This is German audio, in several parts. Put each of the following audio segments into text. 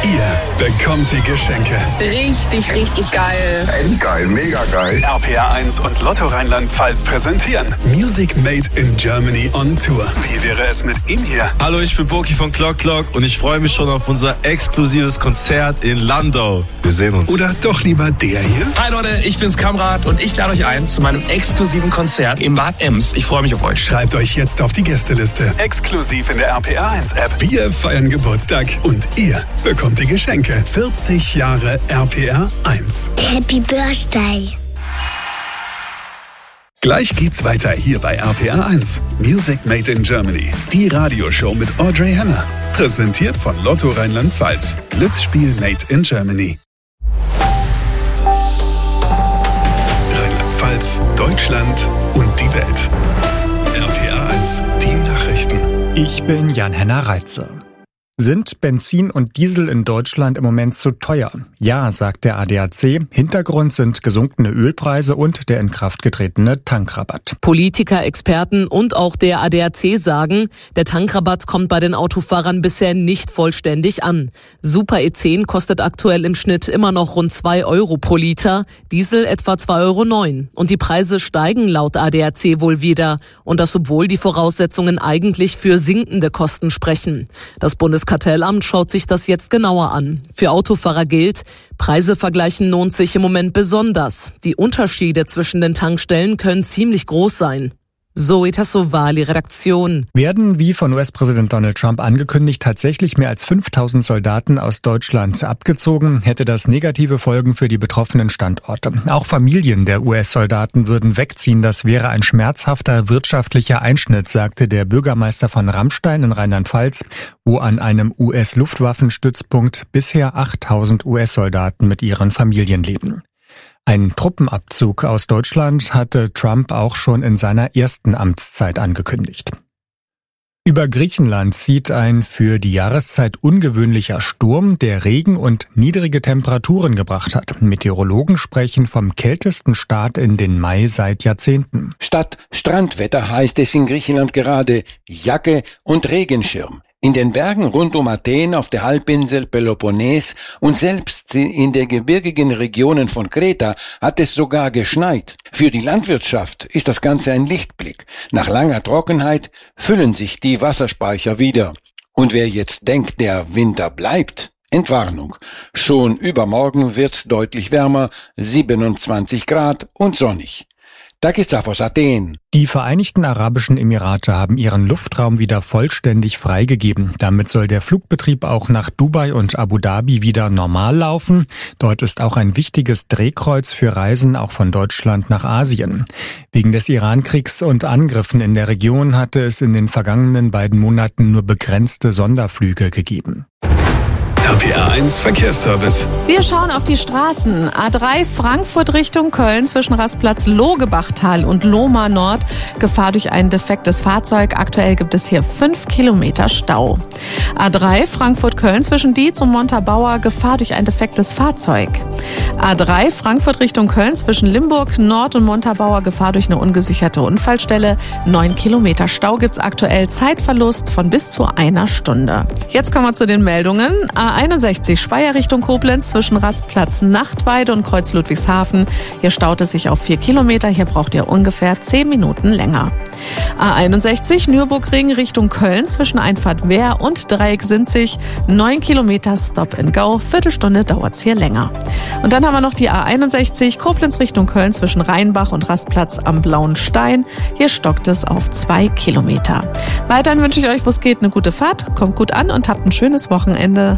ihr bekommt die Geschenke. Richtig, richtig geil. Endgeil, mega geil. RPR1 und Lotto Rheinland-Pfalz präsentieren Music Made in Germany on Tour. Wie wäre es mit ihm hier? Hallo, ich bin Boki von Clock Clock und ich freue mich schon auf unser exklusives Konzert in Landau. Wir sehen uns. Oder doch lieber der hier? Hi Leute, ich bin's Kamrat und ich lade euch ein zu meinem exklusiven Konzert im Bad Ems. Ich freue mich auf euch. Schreibt euch jetzt auf die Gästeliste. Exklusiv in der RPR1-App. Wir feiern Geburtstag und ihr bekommt die Geschenke. 40 Jahre RPR1. Happy Birthday. Gleich geht's weiter hier bei RPR1. Music Made in Germany. Die Radioshow mit Audrey Henner. Präsentiert von Lotto Rheinland-Pfalz. Glücksspiel Made in Germany. Rheinland-Pfalz, Deutschland und die Welt. RPR1, die Nachrichten. Ich bin Jan-Henner Reitze. Sind Benzin und Diesel in Deutschland im Moment zu teuer? Ja, sagt der ADAC. Hintergrund sind gesunkene Ölpreise und der in Kraft getretene Tankrabatt. Politiker, Experten und auch der ADAC sagen, der Tankrabatt kommt bei den Autofahrern bisher nicht vollständig an. Super E10 kostet aktuell im Schnitt immer noch rund 2 Euro pro Liter, Diesel etwa 2,09 Euro. Und die Preise steigen laut ADAC wohl wieder. Und das, obwohl die Voraussetzungen eigentlich für sinkende Kosten sprechen. Das Bundeskartellamt schaut sich das jetzt genauer an. Für Autofahrer gilt, Preise vergleichen lohnt sich im Moment besonders. Die Unterschiede zwischen den Tankstellen können ziemlich groß sein. Zoe Tassovali, Redaktion. Werden, wie von US-Präsident Donald Trump angekündigt, tatsächlich mehr als 5000 Soldaten aus Deutschland abgezogen, hätte das negative Folgen für die betroffenen Standorte. Auch Familien der US-Soldaten würden wegziehen. Das wäre ein schmerzhafter wirtschaftlicher Einschnitt, sagte der Bürgermeister von Ramstein in Rheinland-Pfalz, wo an einem US-Luftwaffenstützpunkt bisher 8000 US-Soldaten mit ihren Familien leben. Ein Truppenabzug aus Deutschland hatte Trump auch schon in seiner ersten Amtszeit angekündigt. Über Griechenland zieht ein für die Jahreszeit ungewöhnlicher Sturm, der Regen und niedrige Temperaturen gebracht hat. Meteorologen sprechen vom kältesten Start in den Mai seit Jahrzehnten. Statt Strandwetter heißt es in Griechenland gerade Jacke und Regenschirm. In den Bergen rund um Athen, auf der Halbinsel Peloponnes und selbst in den gebirgigen Regionen von Kreta hat es sogar geschneit. Für die Landwirtschaft ist das Ganze ein Lichtblick. Nach langer Trockenheit füllen sich die Wasserspeicher wieder. Und wer jetzt denkt, der Winter bleibt, Entwarnung. Schon übermorgen wird's deutlich wärmer, 27 Grad und sonnig. Takisaf aus Athen. Die Vereinigten Arabischen Emirate haben ihren Luftraum wieder vollständig freigegeben. Damit soll der Flugbetrieb auch nach Dubai und Abu Dhabi wieder normal laufen. Dort ist auch ein wichtiges Drehkreuz für Reisen auch von Deutschland nach Asien. Wegen des Irankriegs und Angriffen in der Region hatte es in den vergangenen beiden Monaten nur begrenzte Sonderflüge gegeben. RPR1 Verkehrsservice. Wir schauen auf die Straßen. A3 Frankfurt Richtung Köln zwischen Rastplatz Logebachtal und Lohmar Nord. Gefahr durch ein defektes Fahrzeug. Aktuell gibt es hier 5 Kilometer Stau. A3 Frankfurt-Köln zwischen Dietz und Montabaur. Gefahr durch ein defektes Fahrzeug. A3 Frankfurt Richtung Köln zwischen Limburg Nord und Montabaur. Gefahr durch eine ungesicherte Unfallstelle. 9 Kilometer Stau gibt's aktuell. Zeitverlust von bis zu 1 Stunde. Jetzt kommen wir zu den Meldungen. A61 Speyer Richtung Koblenz zwischen Rastplatz Nachtweide und Kreuz Ludwigshafen. Hier staut es sich auf 4 Kilometer. Hier braucht ihr ungefähr 10 Minuten länger. A61 Nürburgring Richtung Köln zwischen Einfahrt Wehr und Dreieck Sinzig. 9 Kilometer Stop and Go. Viertelstunde dauert's hier länger. Und dann haben wir noch die A61 Koblenz Richtung Köln zwischen Rheinbach und Rastplatz am Blauen Stein. Hier stockt es auf 2 Kilometer. Weiterhin wünsche ich euch, wo es geht, eine gute Fahrt. Kommt gut an und habt ein schönes Wochenende.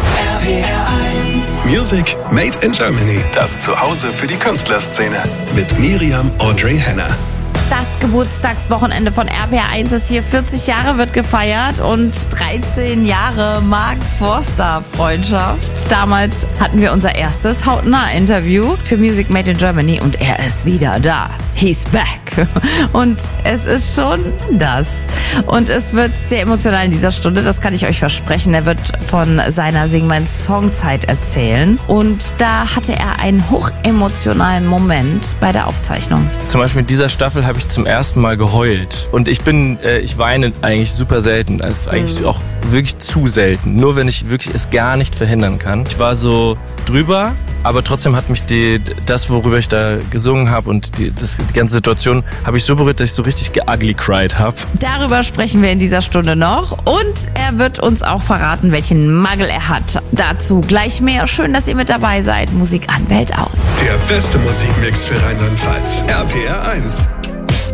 RPR1 Music Made in Germany. Das Zuhause für die Künstlerszene. Mit Miriam Audrey Henner. Das Geburtstagswochenende von RPR1 ist hier. 40 Jahre wird gefeiert und 13 Jahre Mark Forster Freundschaft. Damals hatten wir unser erstes Hautnah-Interview für Music Made in Germany und er ist wieder da. He's back. Und es ist schon das. Und es wird sehr emotional in dieser Stunde, das kann ich euch versprechen. Er wird von seiner Sing mein Songzeit erzählen. Und da hatte er einen hochemotionalen Moment bei der Aufzeichnung. Zum Beispiel in dieser Staffel habe habe ich zum ersten Mal geheult. Und ich weine eigentlich super selten, also eigentlich auch wirklich zu selten. Nur wenn ich wirklich es gar nicht verhindern kann. Ich war so drüber, aber trotzdem hat mich das, worüber ich da gesungen habe und die ganze Situation, habe ich so berührt, dass ich so richtig ugly-cried habe. Darüber sprechen wir in dieser Stunde noch und er wird uns auch verraten, welchen Mangel er hat. Dazu gleich mehr. Schön, dass ihr mit dabei seid. Musik an, Welt aus. Der beste Musikmix für Rheinland-Pfalz. RPR 1.